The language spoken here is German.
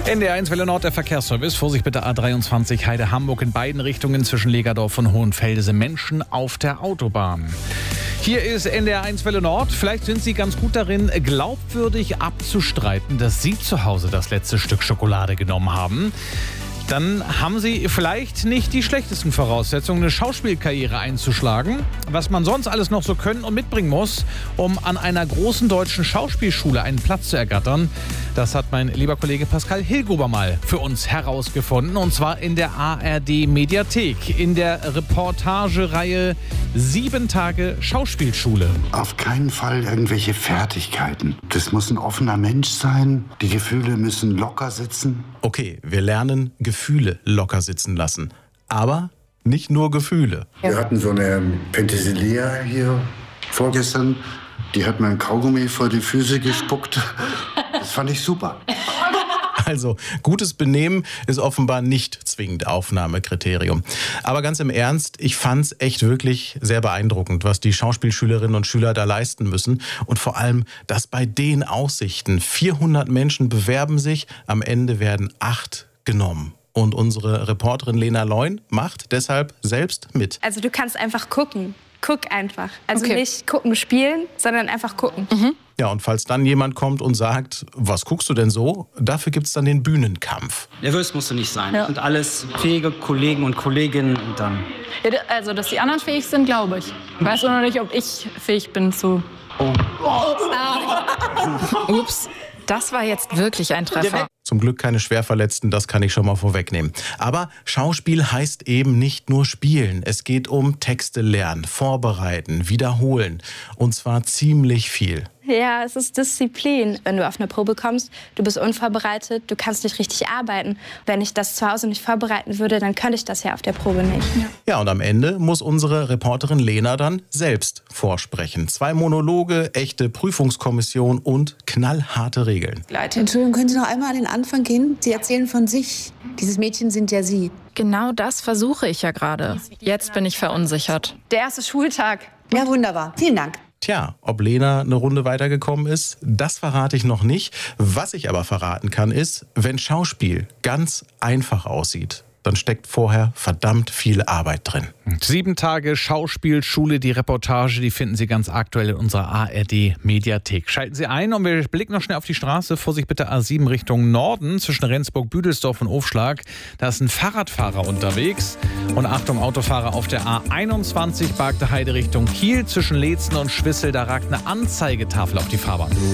NDR1 Welle Nord, der Verkehrsservice. Vorsicht bitte A23 Heide-Hamburg in beiden Richtungen zwischen Legerdorf und Hohenfelde. Menschen auf der Autobahn. Hier ist NDR1 Welle Nord. Vielleicht sind Sie ganz gut darin, glaubwürdig abzustreiten, dass Sie zu Hause das letzte Stück Schokolade genommen haben. Dann haben Sie vielleicht nicht die schlechtesten Voraussetzungen, eine Schauspielkarriere einzuschlagen. Was man sonst alles noch so können und mitbringen muss, um an einer großen deutschen Schauspielschule einen Platz zu ergattern, das hat mein lieber Kollege Pascal Hilgruber mal für uns herausgefunden. Und zwar in der ARD-Mediathek, in der Reportagereihe 7 Tage Schauspielschule. Auf keinen Fall irgendwelche Fertigkeiten. Das muss ein offener Mensch sein. Die Gefühle müssen locker sitzen. Okay, wir lernen Gefühle locker sitzen lassen. Aber nicht nur Gefühle. Wir hatten so eine Penthesilea hier vorgestern. Die hat mir ein Kaugummi vor die Füße gespuckt. Das fand ich super. Also, gutes Benehmen ist offenbar nicht zwingend Aufnahmekriterium. Aber ganz im Ernst, ich fand's echt wirklich sehr beeindruckend, was die Schauspielschülerinnen und Schüler da leisten müssen. Und vor allem, dass bei den Aussichten 400 Menschen bewerben sich, am Ende werden 8 genommen. Und unsere Reporterin Lena Leun macht deshalb selbst mit. Also du kannst einfach gucken. Guck einfach. Also Okay. nicht gucken, spielen, sondern einfach gucken. Ja, und falls dann jemand kommt und sagt, was guckst du denn so? Dafür gibt's dann den Bühnenkampf. Nervös musst du nicht sein. Ja. Und alles fähige Kollegen und Kolleginnen und dann. Ja, also, dass die anderen fähig sind, glaube ich. Ich weiß nur noch nicht, ob ich fähig bin zu... Ups, das war jetzt wirklich ein Treffer. Zum Glück keine Schwerverletzten, das kann ich schon mal vorwegnehmen. Aber Schauspiel heißt eben nicht nur spielen. Es geht um Texte lernen, vorbereiten, wiederholen. Und zwar ziemlich viel. Ja, es ist Disziplin. Wenn du auf eine Probe kommst, du bist unvorbereitet, du kannst nicht richtig arbeiten. Wenn ich das zu Hause nicht vorbereiten würde, dann könnte ich das ja auf der Probe nicht. Ja, und am Ende muss unsere Reporterin Lena dann selbst vorsprechen. 2 Monologe, echte Prüfungskommission und knallharte Regeln. Entschuldigung, können Sie noch einmal an den Anfang gehen? Sie erzählen von sich. Dieses Mädchen sind ja Sie. Genau das versuche ich ja gerade. Jetzt bin ich verunsichert. Der erste Schultag. Ja, wunderbar. Vielen Dank. Tja, ob Lena eine Runde weitergekommen ist, das verrate ich noch nicht. Was ich aber verraten kann, ist, wenn Schauspiel ganz einfach aussieht, dann steckt vorher verdammt viel Arbeit drin. 7 Tage Schauspielschule, die Reportage, die finden Sie ganz aktuell in unserer ARD-Mediathek. Schalten Sie ein und wir blicken noch schnell auf die Straße. Vorsicht bitte A7 Richtung Norden zwischen Rendsburg, Büdelsdorf und Ofschlag. Da ist ein Fahrradfahrer unterwegs. Und Achtung, Autofahrer auf der A21 Bargte Heide Richtung Kiel zwischen Leetzen und Schwissel. Da ragt eine Anzeigetafel auf die Fahrbahn.